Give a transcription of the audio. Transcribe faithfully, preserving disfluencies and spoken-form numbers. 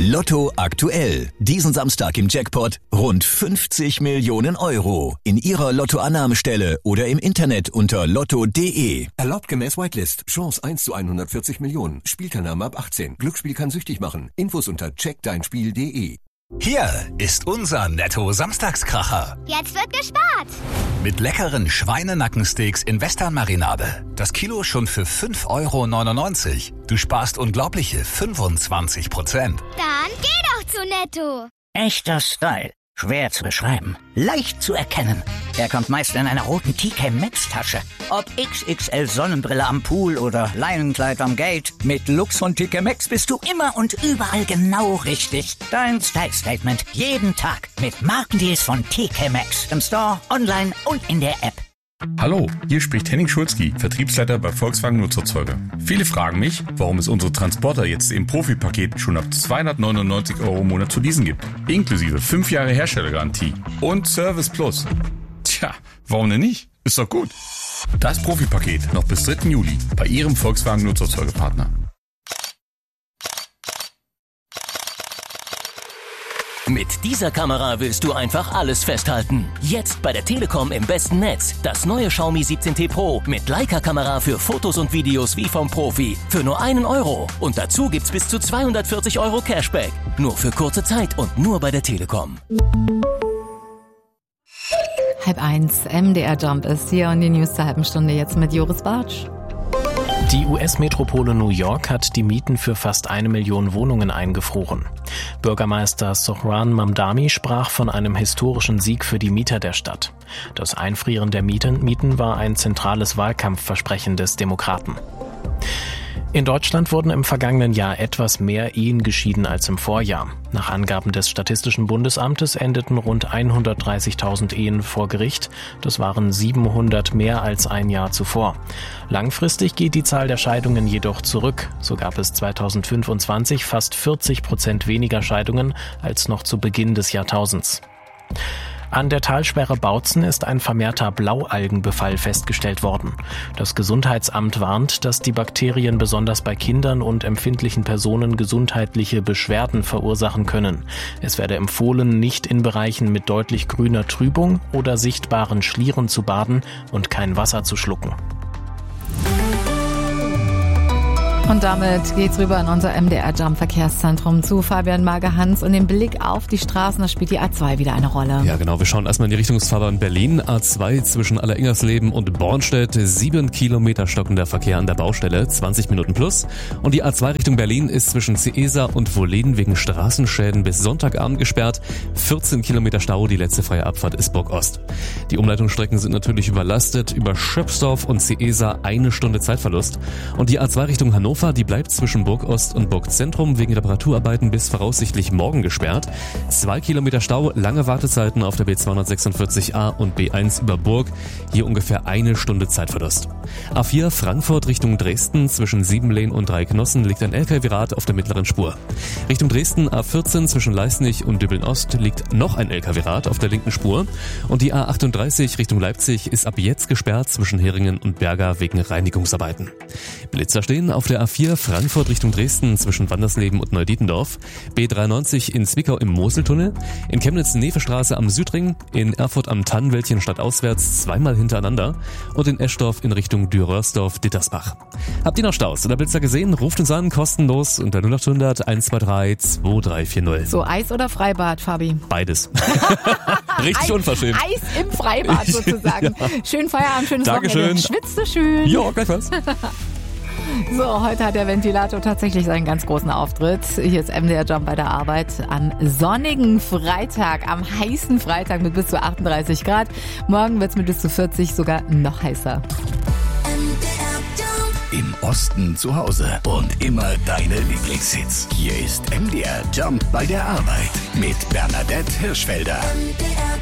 Lotto aktuell. Diesen Samstag im Jackpot rund fünfzig Millionen Euro. In Ihrer Lottoannahmestelle oder im Internet unter lotto punkt de. Erlaubt gemäß Whitelist. Chance eins zu hundertvierzig Millionen. Spielteilnahme ab achtzehn. Glücksspiel kann süchtig machen. Infos unter check dein spiel punkt de. Hier ist unser Netto-Samstagskracher. Jetzt wird gespart. Mit leckeren Schweinenackensteaks in Western-Marinade. Das Kilo schon für fünf Euro neunundneunzig. Du sparst unglaubliche fünfundzwanzig Prozent. Dann geh doch zu Netto. Echter Style. Schwer zu beschreiben. Leicht zu erkennen. Er kommt meist in einer roten T K Maxx Tasche. Ob X X L Sonnenbrille am Pool oder Leinenkleid am Gate. Mit Lux von T K Maxx bist du immer und überall genau richtig. Dein Style Statement. Jeden Tag. Mit Markendeals von T K Maxx. Im Store, online und in der App. Hallo, hier spricht Henning Schulzki, Vertriebsleiter bei Volkswagen Nutzerzeuger. Viele fragen mich, warum es unsere Transporter jetzt im Profi-Paket schon ab zweihundertneunundneunzig Euro im Monat zu leasen gibt. Inklusive fünf Jahre Herstellergarantie und Service Plus. Tja, warum denn nicht? Ist doch gut. Das Profi-Paket noch bis dritten Juli bei Ihrem Volkswagen Nutzerzeugerpartner. Mit dieser Kamera willst du einfach alles festhalten. Jetzt bei der Telekom im besten Netz. Das neue Xiaomi siebzehn T Pro mit Leica-Kamera für Fotos und Videos wie vom Profi. Für nur einen Euro. Und dazu gibt's bis zu zweihundertvierzig Euro Cashback. Nur für kurze Zeit und nur bei der Telekom. Halb eins, M D R Jump ist hier und die News zur halben Stunde jetzt mit Joris Bartsch. Die U S-Metropole New York hat die Mieten für fast eine Million Wohnungen eingefroren. Bürgermeister Zohran Mamdani sprach von einem historischen Sieg für die Mieter der Stadt. Das Einfrieren der Mieten war ein zentrales Wahlkampfversprechen des Demokraten. In Deutschland wurden im vergangenen Jahr etwas mehr Ehen geschieden als im Vorjahr. Nach Angaben des Statistischen Bundesamtes endeten rund hundertdreißigtausend Ehen vor Gericht. Das waren siebenhundert mehr als ein Jahr zuvor. Langfristig geht die Zahl der Scheidungen jedoch zurück. So gab es zweitausendfünfundzwanzig fast vierzig Prozent weniger Scheidungen als noch zu Beginn des Jahrtausends. An der Talsperre Bautzen ist ein vermehrter Blaualgenbefall festgestellt worden. Das Gesundheitsamt warnt, dass die Bakterien besonders bei Kindern und empfindlichen Personen gesundheitliche Beschwerden verursachen können. Es werde empfohlen, nicht in Bereichen mit deutlich grüner Trübung oder sichtbaren Schlieren zu baden und kein Wasser zu schlucken. Und damit geht's rüber in unser M D R Jump Verkehrszentrum zu Fabian Mager-Hans und den Blick auf die Straßen, da spielt die A zwei wieder eine Rolle. Ja genau, wir schauen erstmal in die Richtungsfahrbahn Berlin. A zwei zwischen Alleringsersleben und Bornstedt, sieben Kilometer stockender Verkehr an der Baustelle, zwanzig Minuten plus. Und die A zwei Richtung Berlin ist zwischen Ciesa und Wohleden wegen Straßenschäden bis Sonntagabend gesperrt, vierzehn Kilometer Stau, die letzte freie Abfahrt ist Burg Ost. Die Umleitungsstrecken sind natürlich überlastet, über Schöpfsdorf und Ciesa eine Stunde Zeitverlust. Und die A zwei Richtung Hannover, die bleibt zwischen Burg Ost und Burg Zentrum wegen Reparaturarbeiten bis voraussichtlich morgen gesperrt. Zwei Kilometer Stau, lange Wartezeiten auf der B zweihundertsechsundvierzig A und B eins über Burg. Hier ungefähr eine Stunde Zeitverlust. A vier Frankfurt Richtung Dresden zwischen Siebenlehn und Dreiknossen liegt ein L K W-Rad auf der mittleren Spur. Richtung Dresden A vierzehn zwischen Leisnig und Dübeln-Ost liegt noch ein L K W-Rad auf der linken Spur. Und die A achtunddreißig Richtung Leipzig ist ab jetzt gesperrt zwischen Heringen und Berger wegen Reinigungsarbeiten. Blitzer stehen auf der A vier Frankfurt Richtung Dresden zwischen Wandersleben und Neudietendorf, B dreiundneunzig in Zwickau im Moseltunnel, in Chemnitz Nevestraße am Südring, in Erfurt am Tannenwäldchen stadtauswärts zweimal hintereinander und in Eschdorf in Richtung Dürrörsdorf-Dittersbach. Habt ihr noch Staus oder Blitzer gesehen? Ruft uns an, kostenlos unter null acht hundert eins zwei drei zwei drei vier null. So Eis oder Freibad, Fabi? Beides. Richtig Eis, unverschämt. Eis im Freibad sozusagen. Ja. Schönen Feierabend, schönes Dankeschön. Wochenende. Schwitzt du schön? Ja, gleichfalls. So, heute hat der Ventilator tatsächlich seinen ganz großen Auftritt. Hier ist M D R Jump bei der Arbeit am sonnigen Freitag, am heißen Freitag mit bis zu achtunddreißig Grad. Morgen wird es mit bis zu vierzig sogar noch heißer. Im Osten zu Hause und immer deine Lieblingshits. Hier ist M D R Jump bei der Arbeit mit Bernadette Hirschfelder.